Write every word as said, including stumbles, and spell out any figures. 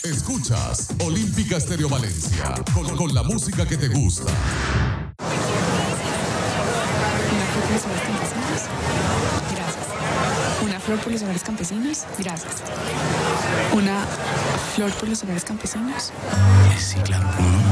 Escuchas Olímpica Estéreo Valencia con, con la música que te gusta. Una flor por los hogares campesinos. Gracias. Una flor por los hogares campesinos. Gracias. Una flor por los hogares campesinos. Sí, claro, ¿cómo no?